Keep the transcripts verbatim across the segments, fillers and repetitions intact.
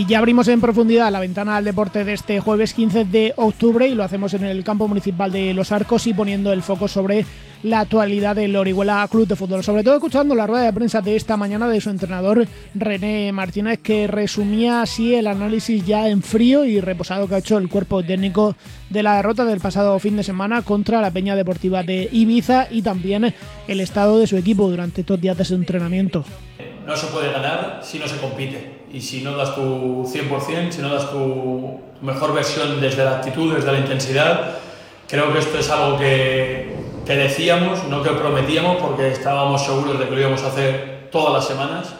Ya abrimos en profundidad la ventana al deporte de este jueves quince de octubre y lo hacemos en el campo municipal de Los Arcos y poniendo el foco sobre la actualidad del Orihuela Club de Fútbol. Sobre todo escuchando la rueda de prensa de esta mañana de su entrenador René Martínez, que resumía así el análisis ya en frío y reposado que ha hecho el cuerpo técnico de la derrota del pasado fin de semana contra la Peña Deportiva de Ibiza y también el estado de su equipo durante estos días de su entrenamiento. No se puede ganar si no se compite y si no das tu cien por ciento, si no das tu mejor versión desde la actitud, desde la intensidad. Creo que esto es algo que, que decíamos, no que prometíamos, porque estábamos seguros de que lo íbamos a hacer todas las semanas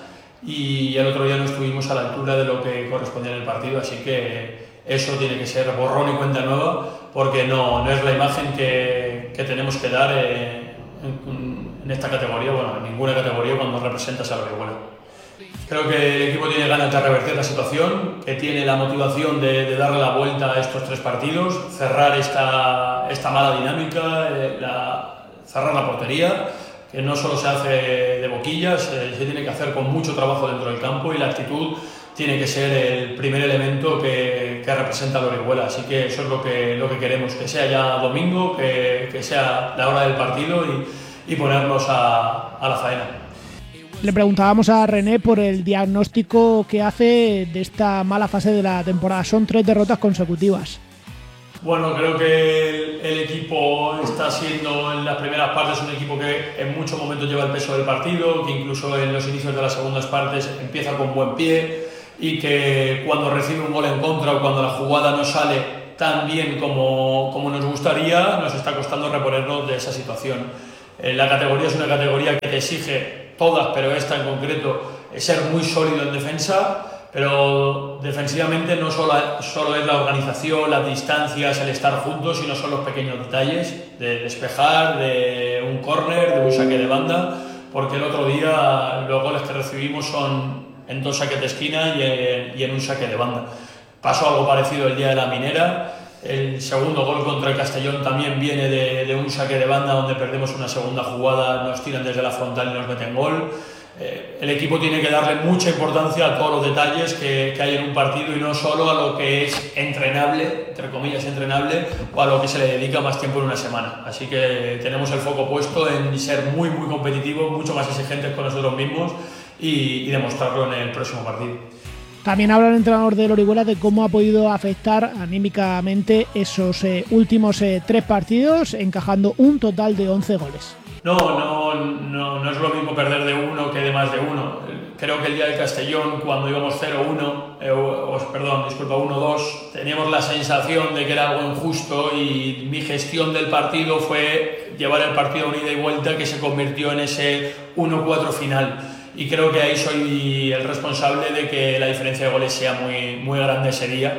y el otro día no estuvimos a la altura de lo que correspondía en el partido, así que eso tiene que ser borrón y cuenta nueva, porque no, no es la imagen que, que tenemos que dar eh, en, en esta categoría, bueno, en ninguna categoría cuando representas a la Orihuela. Creo que el equipo tiene ganas de revertir la situación, que tiene la motivación de, de darle la vuelta a estos tres partidos, cerrar esta, esta mala dinámica, eh, la, cerrar la portería, que no solo se hace de boquillas, eh, se tiene que hacer con mucho trabajo dentro del campo y la actitud tiene que ser el primer elemento que, que representa a la Orihuela. Así que eso es lo que, lo que queremos, que sea ya domingo, que, que sea la hora del partido y, y ponernos a, a la faena. Le preguntábamos a René por el diagnóstico que hace de esta mala fase de la temporada. Son tres derrotas consecutivas. Bueno, creo que el, el equipo está siendo en las primeras partes un equipo que en muchos momentos lleva el peso del partido, que incluso en los inicios de las segundas partes empieza con buen pie y que cuando recibe un gol en contra o cuando la jugada no sale tan bien como, como nos gustaría, nos está costando reponernos de esa situación. Eh, la categoría es una categoría que te exige todas, pero esta en concreto, es ser muy sólido en defensa, pero defensivamente no solo, solo es la organización, las distancias, el estar juntos, sino son los pequeños detalles de despejar, de un córner, de un saque de banda, porque el otro día los goles que recibimos son en dos saques de esquina y en, y en un saque de banda. Pasó algo parecido el día de la Minera. El segundo gol contra el Castellón también viene de, de un saque de banda donde perdemos una segunda jugada, nos tiran desde la frontal y nos meten gol. Eh, el equipo tiene que darle mucha importancia a todos los detalles que, que hay en un partido y no solo a lo que es entrenable, entre comillas entrenable, o a lo que se le dedica más tiempo en una semana. Así que tenemos el foco puesto en ser muy muy competitivos, mucho más exigentes con nosotros mismos y, y demostrarlo en el próximo partido. También habla el entrenador del Orihuela de cómo ha podido afectar anímicamente esos eh, últimos eh, tres partidos, encajando un total de once goles. No, no, no, no es lo mismo perder de uno que de más de uno. Creo que el día del Castellón, cuando íbamos cero uno, eh, o, o, perdón, disculpa, uno dos, teníamos la sensación de que era algo injusto y mi gestión del partido fue llevar el partido a una ida y vuelta que se convirtió en ese uno cuatro final. Y creo que ahí soy el responsable de que la diferencia de goles sea muy, muy grande ese día.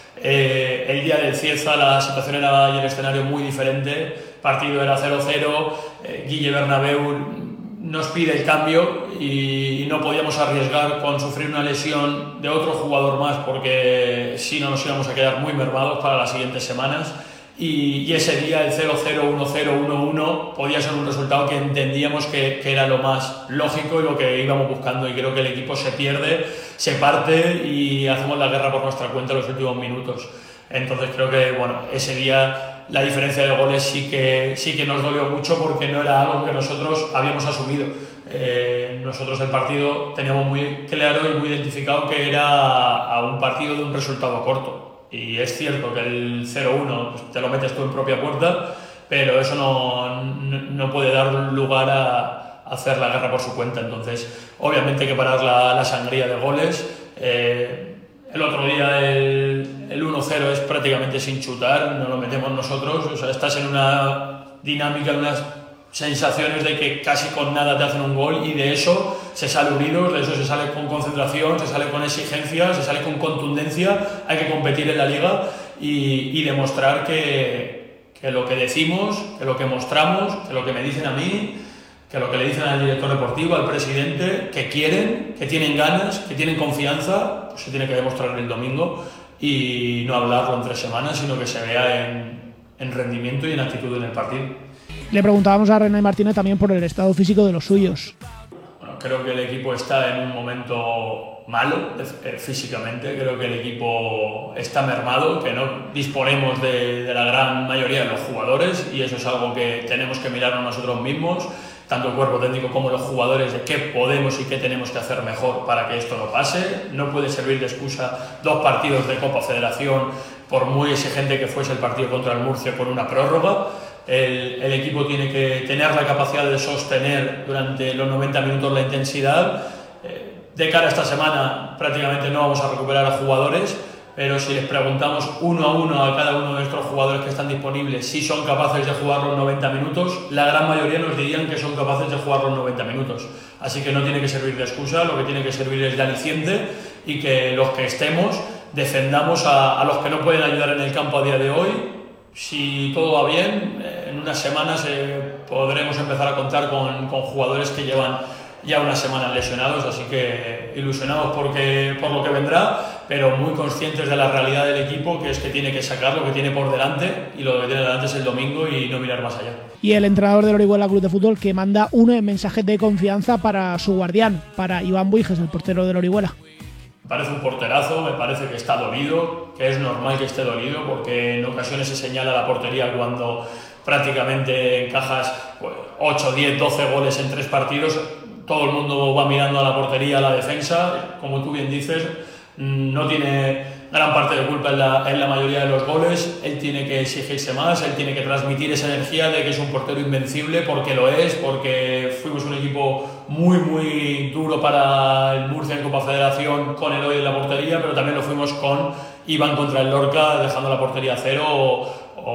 Eh, el día del Cieza la situación era y el escenario muy diferente, el partido era cero cero, eh, Guille Bernabéu nos pide el cambio y, y no podíamos arriesgar con sufrir una lesión de otro jugador más porque si no nos íbamos a quedar muy mermados para las siguientes semanas. Y, y ese día el cero cero, uno cero, uno uno podía ser un resultado que entendíamos que, que era lo más lógico y lo que íbamos buscando, y creo que el equipo se pierde, se parte y hacemos la guerra por nuestra cuenta en los últimos minutos. Entonces creo que bueno, ese día la diferencia de goles sí que, sí que nos dolió mucho porque no era algo que nosotros habíamos asumido. Eh, nosotros el partido teníamos muy claro y muy identificado que era a un partido de un resultado corto. Y es cierto que el cero uno pues, te lo metes tú en propia puerta, pero eso no, no, no puede dar lugar a, a hacer la guerra por su cuenta. Entonces, obviamente hay que parar la, la sangría de goles. Eh, el otro día el, el uno cero es prácticamente sin chutar, no lo metemos nosotros. O sea, estás en una dinámica, en unas sensaciones de que casi con nada te hacen un gol y de eso se sale unidos, de eso se sale con concentración, se sale con exigencia, se sale con contundencia. Hay que competir en la liga y, y demostrar que, que lo que decimos, que lo que mostramos, que lo que me dicen a mí, que lo que le dicen al director deportivo, al presidente, que quieren, que tienen ganas, que tienen confianza, pues se tiene que demostrar el domingo y no hablarlo en tres semanas, sino que se vea en, en rendimiento y en actitud en el partido. Le preguntábamos a René Martínez también por el estado físico de los suyos. Bueno, creo que el equipo está en un momento malo eh, físicamente. Creo que el equipo está mermado, que no disponemos de, de la gran mayoría de los jugadores, y eso es algo que tenemos que mirarnos nosotros mismos, tanto el cuerpo técnico como los jugadores, de qué podemos y qué tenemos que hacer mejor para que esto no pase. No puede servir de excusa dos partidos de Copa Federación, por muy exigente que fuese el partido contra el Murcia, con una prórroga. El, el equipo tiene que tener la capacidad de sostener durante los noventa minutos la intensidad. Eh, de cara a esta semana prácticamente no vamos a recuperar a jugadores, pero si les preguntamos uno a uno a cada uno de nuestros jugadores que están disponibles si son capaces de jugar los noventa minutos, la gran mayoría nos dirían que son capaces de jugar los noventa minutos. Así que no tiene que servir de excusa, lo que tiene que servir es de aliciente, y que los que estemos defendamos a, a los que no pueden ayudar en el campo a día de hoy. Si todo va bien, en unas semanas eh, podremos empezar a contar con, con jugadores que llevan ya unas semanas lesionados, así que ilusionados porque, por lo que vendrá, pero muy conscientes de la realidad del equipo, que es que tiene que sacar lo que tiene por delante, y lo que tiene delante es el domingo y no mirar más allá. Y el entrenador del Orihuela Club de Fútbol, que manda un mensaje de confianza para su guardián, para Iván Buiges, el portero del Orihuela. Me parece un porterazo, me parece que está dolido, que es normal que esté dolido, porque en ocasiones se señala la portería cuando prácticamente encajas pues, ocho, diez, doce goles en tres partidos. Todo el mundo va mirando a la portería, a la defensa. Como tú bien dices, no tiene gran parte de culpa en la, en la mayoría de los goles. Él tiene que exigirse más, él tiene que transmitir esa energía de que es un portero invencible, porque lo es, porque fuimos un equipo muy, muy duro para el Murcia en Copa Federación con Eloy en la portería, pero también lo fuimos con Iván contra el Lorca, dejando la portería a cero o,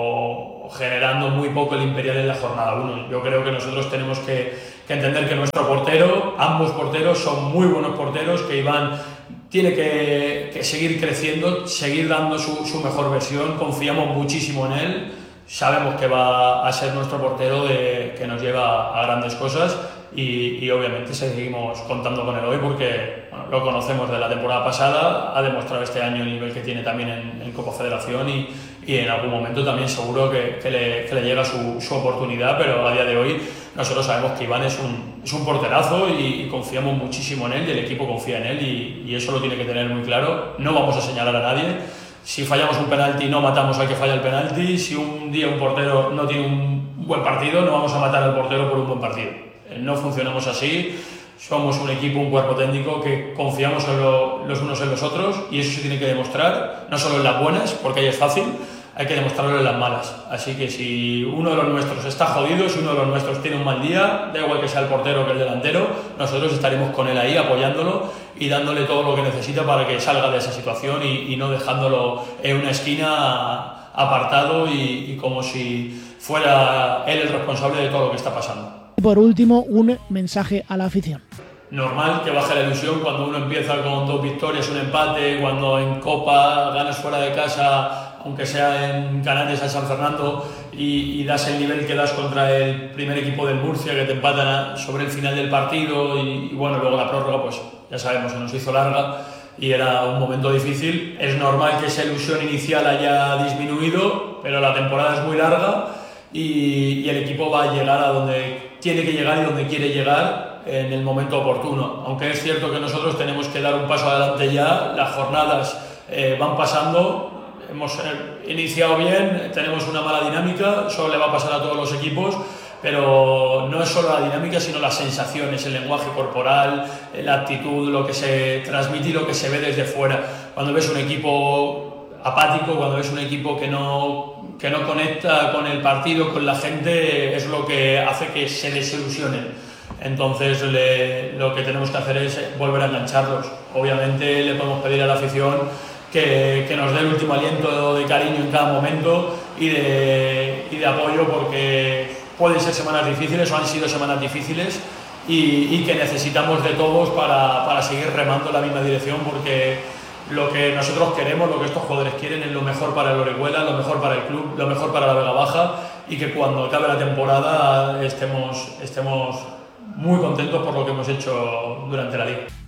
o generando muy poco el Imperial en la jornada uno. Yo creo que nosotros tenemos que, que entender que nuestro portero, ambos porteros, son muy buenos porteros, que Iván tiene que, que seguir creciendo, seguir dando su, su mejor versión. Confiamos muchísimo en él, sabemos que va a ser nuestro portero de, que nos lleva a grandes cosas, y, y obviamente seguimos contando con él hoy porque bueno, lo conocemos de la temporada pasada, ha demostrado este año el nivel que tiene también en, en Copa Federación, y, y en algún momento también seguro que, que, le, que le llega su, su oportunidad, pero a día de hoy nosotros sabemos que Iván es un, es un porterazo y, y confiamos muchísimo en él, y el equipo confía en él, y, y eso lo tiene que tener muy claro. No vamos a señalar a nadie. Si fallamos un penalti, no matamos al que falla el penalti. Si un día un portero no tiene un buen partido, no vamos a matar al portero por un buen partido. No funcionamos así. Somos un equipo, un cuerpo técnico que confiamos en lo, los unos en los otros, y eso se tiene que demostrar, no solo en las buenas, porque ahí es fácil, hay que demostrarlo en las malas. Así que si uno de los nuestros está jodido, si uno de los nuestros tiene un mal día, da igual que sea el portero o que el delantero, nosotros estaremos con él ahí apoyándolo y dándole todo lo que necesita para que salga de esa situación, y, y no dejándolo en una esquina apartado y, y como si fuera él el responsable de todo lo que está pasando. Por último, un mensaje a la afición. Normal que baje la ilusión cuando uno empieza con dos victorias, un empate, cuando en Copa ganas fuera de casa, aunque sea en Canarias, en San Fernando, y, y das el nivel que das contra el primer equipo del Murcia, que te empatan a, sobre el final del partido, y, y bueno, luego la prórroga, pues ya sabemos, se nos hizo larga y era un momento difícil. Es normal que esa ilusión inicial haya disminuido, pero la temporada es muy larga, y, y el equipo va a llegar a donde tiene que llegar y donde quiere llegar en el momento oportuno. Aunque es cierto que nosotros tenemos que dar un paso adelante ya, las jornadas eh, van pasando, hemos eh, iniciado bien, tenemos una mala dinámica, eso le va a pasar a todos los equipos, pero no es solo la dinámica, sino las sensaciones, el lenguaje corporal, la actitud, lo que se transmite y lo que se ve desde fuera. Cuando ves un equipo apático, cuando ves un equipo que no, que no conecta con el partido, con la gente, es lo que hace que se desilusionen. Entonces le, lo que tenemos que hacer es volver a engancharlos. Obviamente le podemos pedir a la afición que, que nos dé el último aliento de cariño en cada momento y de, y de apoyo, porque pueden ser semanas difíciles o han sido semanas difíciles, y, y que necesitamos de todos para, para seguir remando en la misma dirección, porque lo que nosotros queremos, lo que estos jugadores quieren, es lo mejor para el Orihuela, lo mejor para el club, lo mejor para la Vega Baja, y que cuando acabe la temporada estemos, estemos muy contentos por lo que hemos hecho durante la liga.